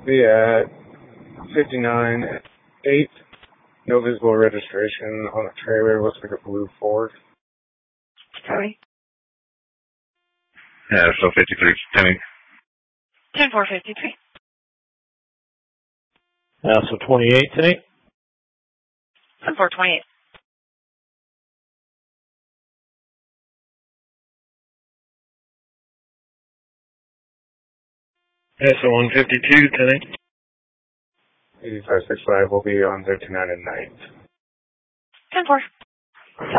Be at 59-8. No visible registration on a trailer. Looks like a blue Ford. Copy. Yeah, so 53, 10-4-53. So 28 tonight. 10-4-28. So 152 tonight. 8565 will be on 39 and 9. 10-4.